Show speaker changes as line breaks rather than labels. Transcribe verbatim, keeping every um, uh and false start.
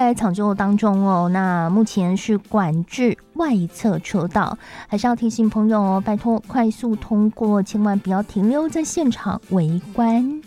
在抢救当中哦，那目前是管制外侧车道，还是要提醒朋友哦，拜托快速通过，千万不要停留在现场围观。